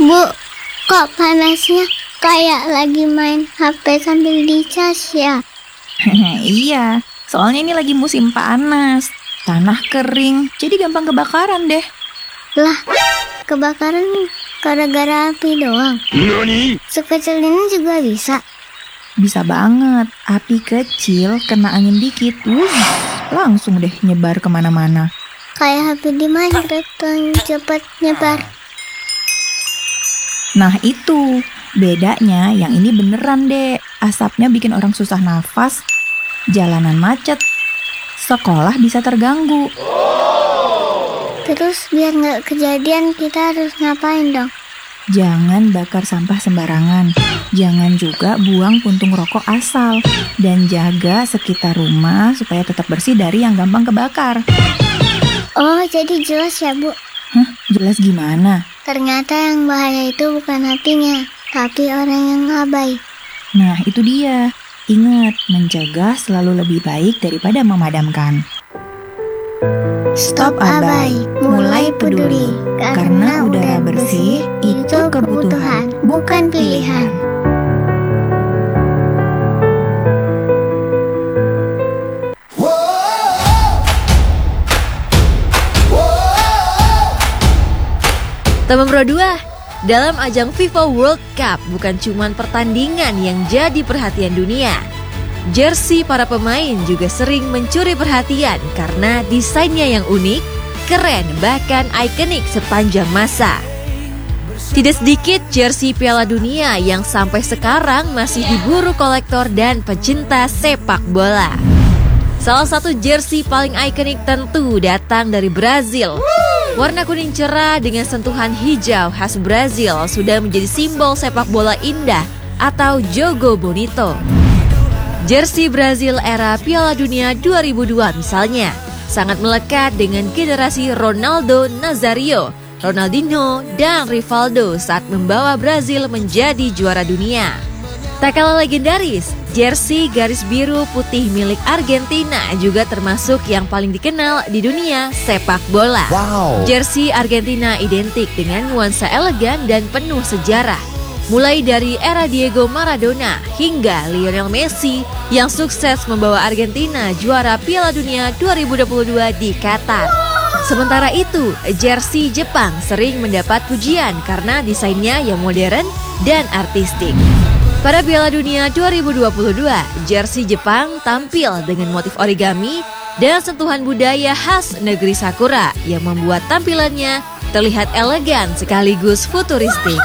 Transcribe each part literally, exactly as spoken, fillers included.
Bu, kok panasnya kayak lagi main H P sambil dicas ya? Iya, soalnya ini lagi musim panas. Tanah kering, jadi gampang kebakaran deh. Lah, kebakaran gara-gara api doang? Nani? Sekecil ini juga bisa? Bisa banget, api kecil kena angin dikit, wuh, langsung deh nyebar kemana-mana. Kayak api di Minecraft yang cepat nyebar. Nah itu, bedanya yang ini beneran deh. Asapnya bikin orang susah nafas, jalanan macet, sekolah bisa terganggu. Terus biar nggak kejadian kita harus ngapain dong? Jangan bakar sampah sembarangan. Jangan juga buang puntung rokok asal. Dan jaga sekitar rumah supaya tetap bersih dari yang gampang kebakar. Oh, jadi jelas ya, Bu? Hah? Jelas gimana? Ternyata yang bahaya itu bukan apinya, tapi orang yang abai. Nah, itu dia. Ingat, mencegah selalu lebih baik daripada memadamkan. Stop abai, mulai peduli. Karena udara bersih itu kebutuhan, bukan pilihan. Teman Pro dua, dalam ajang FIFA World Cup bukan cuma pertandingan yang jadi perhatian dunia. Jersey para pemain juga sering mencuri perhatian karena desainnya yang unik, keren, bahkan ikonik sepanjang masa. Tidak sedikit jersey Piala Dunia yang sampai sekarang masih diburu kolektor dan pecinta sepak bola. Salah satu jersey paling ikonik tentu datang dari Brazil. Warna kuning cerah dengan sentuhan hijau khas Brazil sudah menjadi simbol sepak bola indah atau jogo bonito. Jersey Brazil era Piala Dunia dua ribu dua misalnya sangat melekat dengan generasi Ronaldo Nazario, Ronaldinho, dan Rivaldo saat membawa Brazil menjadi juara dunia. Tak kalah legendaris, jersey garis biru putih milik Argentina juga termasuk yang paling dikenal di dunia sepak bola. Wow. Jersey Argentina identik dengan nuansa elegan dan penuh sejarah. Mulai dari era Diego Maradona hingga Lionel Messi yang sukses membawa Argentina juara Piala Dunia dua ribu dua puluh dua di Qatar. Sementara itu, jersey Jepang sering mendapat pujian karena desainnya yang modern dan artistik. Pada Piala Dunia dua ribu dua puluh dua, jersey Jepang tampil dengan motif origami dan sentuhan budaya khas negeri Sakura yang membuat tampilannya terlihat elegan sekaligus futuristik.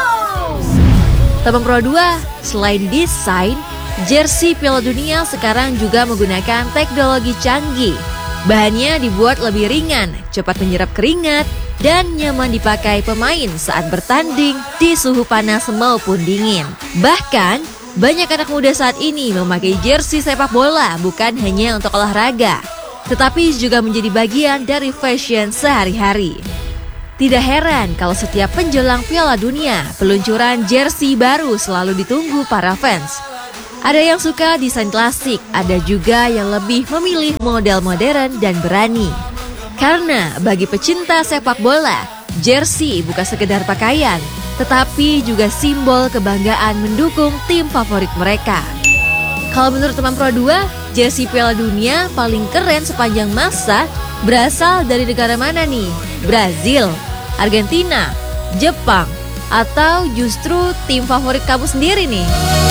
Teman Pro dua, selain desain, jersey Piala Dunia sekarang juga menggunakan teknologi canggih. Bahannya dibuat lebih ringan, cepat menyerap keringat, dan nyaman dipakai pemain saat bertanding di suhu panas maupun dingin. Bahkan, banyak anak muda saat ini memakai jersey sepak bola bukan hanya untuk olahraga, tetapi juga menjadi bagian dari fashion sehari-hari. Tidak heran kalau setiap menjelang Piala Dunia, peluncuran jersey baru selalu ditunggu para fans. Ada yang suka desain klasik, ada juga yang lebih memilih model modern dan berani. Karena bagi pecinta sepak bola, jersey bukan sekedar pakaian, tetapi juga simbol kebanggaan mendukung tim favorit mereka. Kalau menurut teman Pro dua, jersey Piala Dunia paling keren sepanjang masa berasal dari negara mana nih? Brazil, Argentina, Jepang, atau justru tim favorit kamu sendiri nih?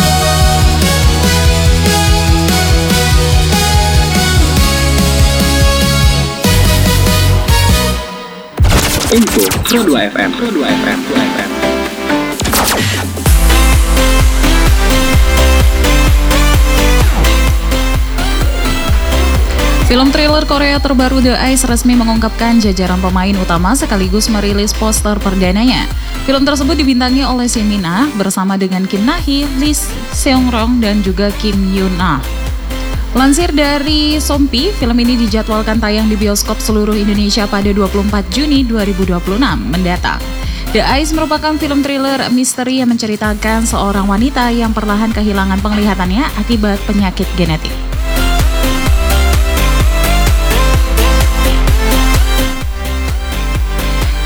Info Pro dua F M, Pro dua F M, Pro dua F M. Film thriller Korea terbaru The Ice resmi mengungkapkan jajaran pemain utama sekaligus merilis poster perdananya. Film tersebut dibintangi oleh Shin Min-ah bersama dengan Kim Na-hee, Lee Seung-rong, dan juga Kim Yoon-ah. Lansir dari Sompi, film ini dijadwalkan tayang di bioskop seluruh Indonesia pada dua puluh empat Juni dua ribu dua puluh enam mendatang. The Ice merupakan film thriller misteri yang menceritakan seorang wanita yang perlahan kehilangan penglihatannya akibat penyakit genetik.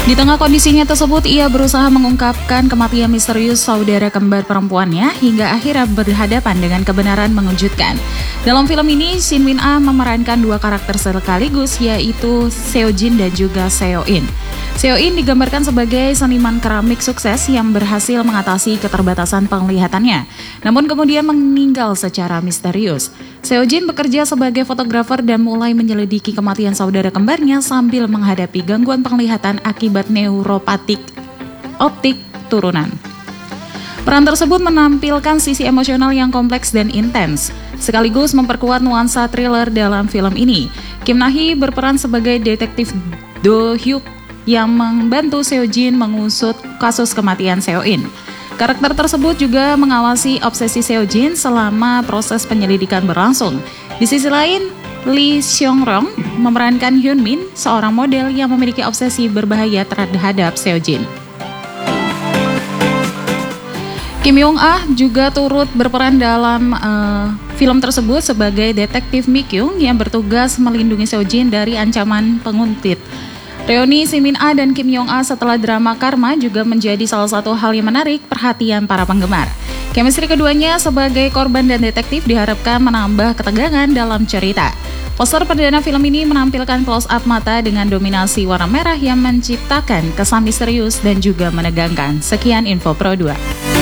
Di tengah kondisinya tersebut, ia berusaha mengungkapkan kematian misterius saudara kembar perempuannya hingga akhirnya berhadapan dengan kebenaran mengejutkan. Dalam film ini, Shin Min-ah memerankan dua karakter sekaligus, yaitu Seo Jin dan juga Seo In. Seo In digambarkan sebagai seniman keramik sukses yang berhasil mengatasi keterbatasan penglihatannya, namun kemudian meninggal secara misterius. Seo Jin bekerja sebagai fotografer dan mulai menyelidiki kematian saudara kembarnya sambil menghadapi gangguan penglihatan akibat neuropatik optik turunan. Peran tersebut menampilkan sisi emosional yang kompleks dan intens, sekaligus memperkuat nuansa thriller dalam film ini. Kim Na-hee berperan sebagai detektif Do Hyuk yang membantu Seo Jin mengusut kasus kematian Seo In. Karakter tersebut juga mengawasi obsesi Seo Jin selama proses penyelidikan berlangsung. Di sisi lain, Lee Seong-rong memerankan Hyun Min, seorang model yang memiliki obsesi berbahaya terhadap Seo Jin. Kim Yong-ah juga turut berperan dalam uh, film tersebut sebagai detektif Mi Kyung yang bertugas melindungi Seo Jin dari ancaman penguntit. Reuni Shin Min-ah dan Kim Yong-ah setelah drama Karma juga menjadi salah satu hal yang menarik perhatian para penggemar. Chemistry keduanya sebagai korban dan detektif diharapkan menambah ketegangan dalam cerita. Poster perdana film ini menampilkan close-up mata dengan dominasi warna merah yang menciptakan kesan misterius dan juga menegangkan. Sekian info Pro dua.